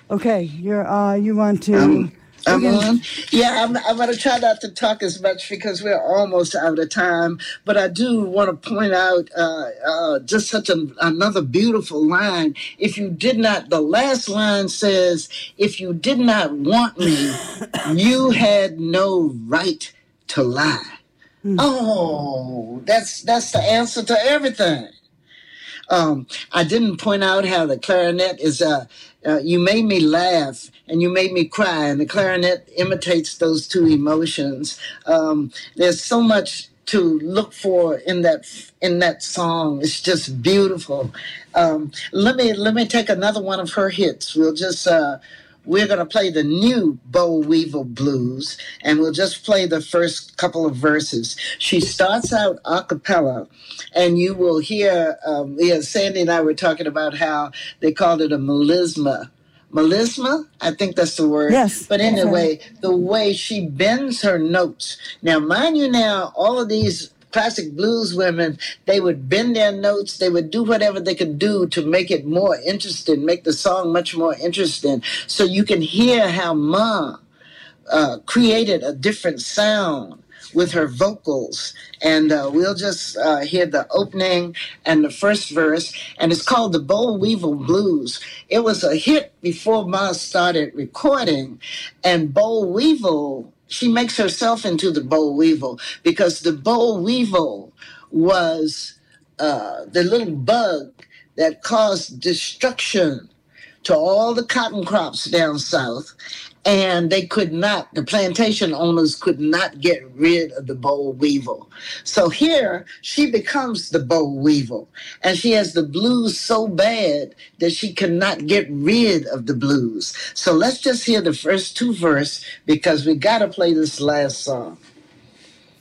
Okay, you want to? I'm on. Yeah, I'm going to try not to talk as much because we're almost out of time. But I do want to point out just another beautiful line. If you did not, the last line says, if you did not want me, you had no right to lie. Oh, that's the answer to everything. I didn't point out how the clarinet is, you made me laugh and you made me cry, and the clarinet imitates those two emotions. There's so much to look for in that song. It's just beautiful. Let me take another one of her hits. We're going to play the new Boll Weevil Blues, and we'll just play the first couple of verses. She starts out a cappella, and you will hear, Sandy and I were talking about how they called it a melisma. Melisma? I think that's the word. Yes. But anyway, the way she bends her notes. Now, mind you now, all of these classic blues women, they would bend their notes, they would do whatever they could do to make it more interesting, make the song much more interesting. So you can hear how Ma created a different sound with her vocals. And we'll just hear the opening and the first verse. And it's called the Boll Weevil Blues. It was a hit before Ma started recording. And Boll Weevil, she makes herself into the Boll Weevil because the Boll Weevil was the little bug that caused destruction to all the cotton crops down south. And the plantation owners could not get rid of the boll weevil. So here she becomes the boll weevil. And she has the blues so bad that she cannot get rid of the blues. So let's just hear the first two verses because we got to play this last song.